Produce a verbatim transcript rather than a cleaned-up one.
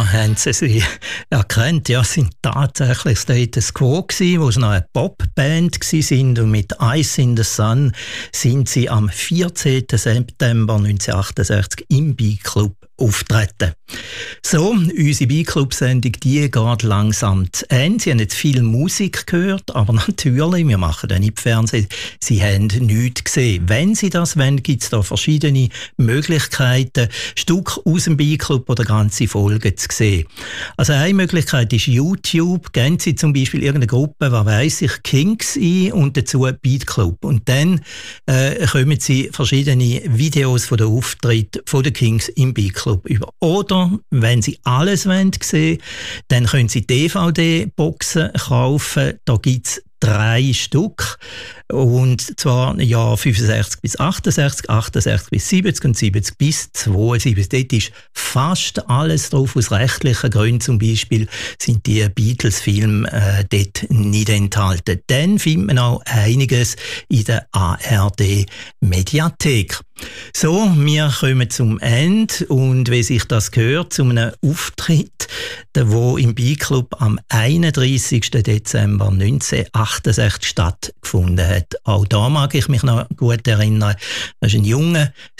da haben sie sie erkannt. Ja, es sind tatsächlich Status Quo gewesen, wo sie noch eine Popband sind, und mit Ice in the Sun sind sie am vierzehnten September neunzehnhundertachtundsechzig im B-Club auftreten. So, unsere B-Club-Sendung, die geht langsam zu Ende. Sie haben jetzt viel Musik gehört, aber natürlich, wir machen ja nicht Fernsehen, Sie haben nichts gesehen. Wenn Sie das wollen, gibt es da verschiedene Möglichkeiten, Stück aus dem B-Club oder ganze Folgen zu sehen. Also eine Möglichkeit ist YouTube. Gehen Sie zum Beispiel irgendeine Gruppe, was weiss ich, Kings ein und dazu Beat Club. Und dann äh, kommen Sie verschiedene Videos von den Auftritten von den Kings im B-Club über. Oder, wenn Sie alles wollen sehen, dann können Sie D V D-Boxen kaufen. Da gibt es drei Stück. Und zwar Jahr fünfundsechzig bis achtundsechzig, achtundsechzig bis siebzig und siebzig bis zweiundsiebzig. Dort ist fast alles drauf. Aus rechtlichen Gründen zum Beispiel sind die Beatles-Filme äh, dort nicht enthalten. Dann findet man auch einiges in der A R D-Mediathek. So, wir kommen zum Ende, und wie sich das gehört, zu einem Auftritt, der wo im B-Club am einunddreissigsten Dezember neunzehnhundertachtundsechzig stattgefunden hat. Auch da mag ich mich noch gut erinnern. Das war ein junger